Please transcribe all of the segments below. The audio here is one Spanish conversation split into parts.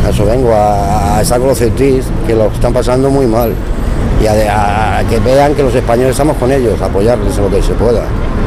A eso vengo, a estar con los ceutís, que lo están pasando muy mal. Y a que vean que los españoles estamos con ellos, a apoyarles en lo que se pueda.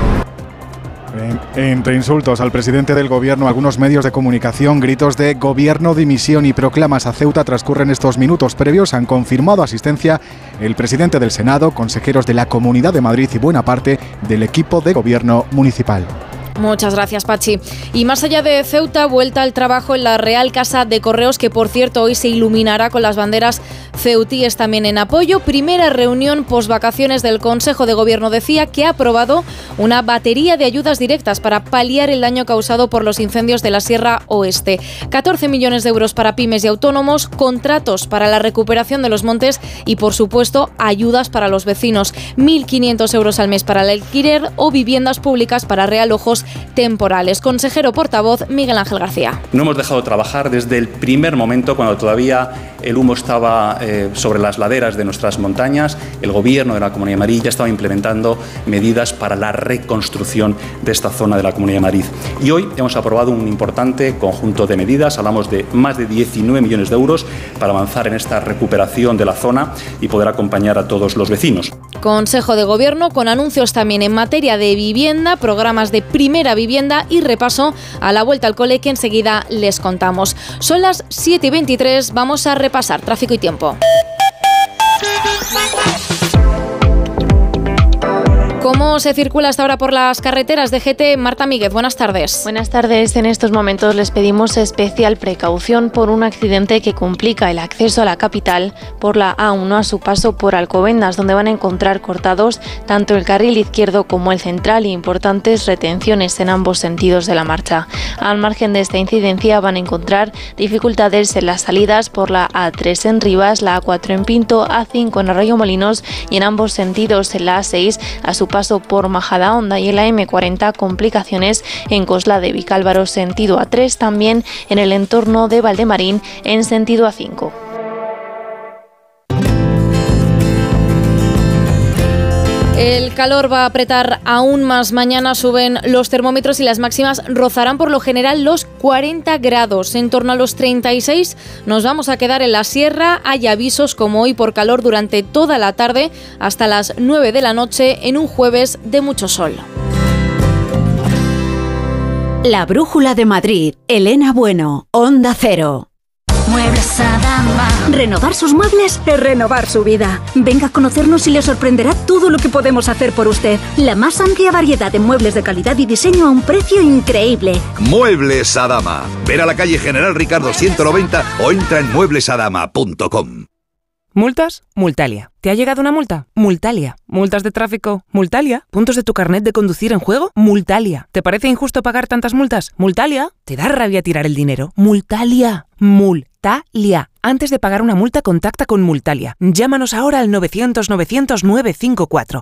Entre insultos al presidente del gobierno, algunos medios de comunicación, gritos de gobierno, dimisión y proclamas a Ceuta transcurren estos minutos previos. Han confirmado asistencia el presidente del Senado, consejeros de la Comunidad de Madrid y buena parte del equipo de gobierno municipal. Muchas gracias, Pachi. Y más allá de Ceuta, vuelta al trabajo en la Real Casa de Correos, que por cierto hoy se iluminará con las banderas ceutíes también en apoyo. Primera reunión posvacaciones del Consejo de Gobierno de CIA, que ha aprobado una batería de ayudas directas para paliar el daño causado por los incendios de la Sierra Oeste. 14 millones de euros para pymes y autónomos, contratos para la recuperación de los montes y, por supuesto, ayudas para los vecinos. 1.500 euros al mes para el alquiler o viviendas públicas para realojos temporales. Consejero portavoz Miguel Ángel García. No hemos dejado de trabajar desde el primer momento, cuando todavía el humo estaba sobre las laderas de nuestras montañas. El Gobierno de la Comunidad de Madrid ya estaba implementando medidas para la reconstrucción de esta zona de la Comunidad de Madrid. Y hoy hemos aprobado un importante conjunto de medidas. Hablamos de más de 19 millones de euros para avanzar en esta recuperación de la zona y poder acompañar a todos los vecinos. Consejo de Gobierno con anuncios también en materia de vivienda, programas de primera vivienda y repaso a la vuelta al cole, que enseguida les contamos. Son las 7:23, vamos a repasar tráfico y tiempo. ¿Cómo se circula hasta ahora por las carreteras de GT? Marta Míguez, buenas tardes. Buenas tardes. En estos momentos les pedimos especial precaución por un accidente que complica el acceso a la capital por la A1 a su paso por Alcobendas, donde van a encontrar cortados tanto el carril izquierdo como el central y importantes retenciones en ambos sentidos de la marcha. Al margen de esta incidencia van a encontrar dificultades en las salidas por la A3 en Rivas, la A4 en Pinto, A5 en Arroyomolinos y en ambos sentidos en la A6 a su paso por Majadahonda, y en la M40 complicaciones en Cosla de Vicálvaro sentido A3, también en el entorno de Valdemarín en sentido A5. El calor va a apretar aún más. Mañana suben los termómetros y las máximas rozarán por lo general los 40 grados. En torno a los 36 nos vamos a quedar en la sierra. Hay avisos como hoy por calor durante toda la tarde hasta las 9 de la noche en un jueves de mucho sol. La Brújula de Madrid. Elena Bueno, Onda Cero. Muebles Adama. Renovar sus muebles es renovar su vida. Venga a conocernos y le sorprenderá todo lo que podemos hacer por usted. La más amplia variedad de muebles de calidad y diseño a un precio increíble. Muebles Adama. Ven a la calle General Ricardo 190 o entra en mueblesadama.com. ¿Multas? Multalia. ¿Te ha llegado una multa? Multalia. ¿Multas de tráfico? Multalia. ¿Puntos de tu carnet de conducir en juego? Multalia. ¿Te parece injusto pagar tantas multas? Multalia. ¿Te da rabia tirar el dinero? Multalia. Multalia. Antes de pagar una multa, contacta con Multalia. Llámanos ahora al 900-900-954.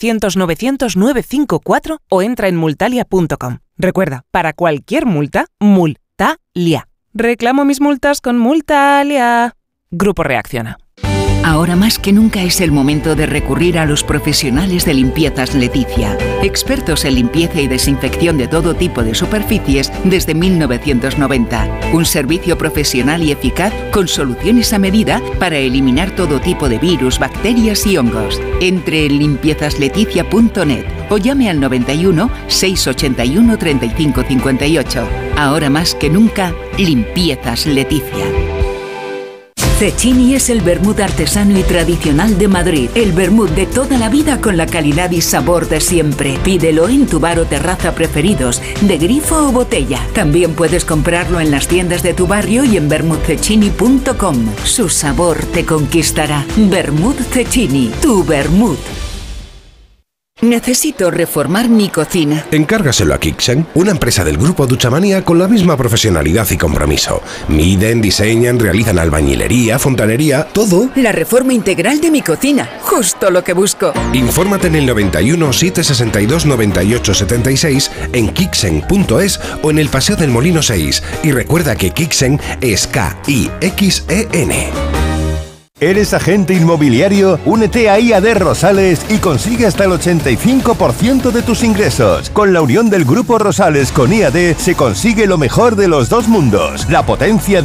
900-900-954 o entra en multalia.com. Recuerda, para cualquier multa, Multalia. Reclamo mis multas con Multalia. Grupo Reacciona. Ahora más que nunca es el momento de recurrir a los profesionales de Limpiezas Leticia, expertos en limpieza y desinfección de todo tipo de superficies desde 1990. Un servicio profesional y eficaz con soluciones a medida para eliminar todo tipo de virus, bacterias y hongos. Entre en limpiezasLeticia.net o llame al 91 681 35 58. Ahora más que nunca, Limpiezas Leticia. Cecchini es el vermut artesano y tradicional de Madrid. El vermut de toda la vida con la calidad y sabor de siempre. Pídelo en tu bar o terraza preferidos, de grifo o botella. También puedes comprarlo en las tiendas de tu barrio y en vermutcecchini.com. Su sabor te conquistará. Vermut Cecchini, tu vermut. Necesito reformar mi cocina. Encárgaselo a Kixen, una empresa del grupo Duchamanía con la misma profesionalidad y compromiso. Miden, diseñan, realizan albañilería, fontanería, todo. La reforma integral de mi cocina, justo lo que busco. Infórmate en el 91 762 98 76 en kixen.es o en el Paseo del Molino 6. Y recuerda que Kixen es K-I-X-E-N. ¿Eres agente inmobiliario? Únete a IAD Rosales y consigue hasta el 85% de tus ingresos. Con la unión del Grupo Rosales con IAD se consigue lo mejor de los dos mundos. La potencia